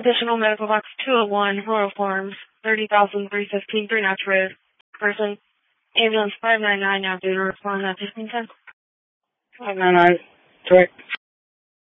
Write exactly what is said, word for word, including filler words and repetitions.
Additional medical box two oh one, Royal Farms, thirty thousand three hundred fifteen, Three Notch Road. Person, ambulance five nine nine, now due to respond at fifteen ten. five nine nine, correct.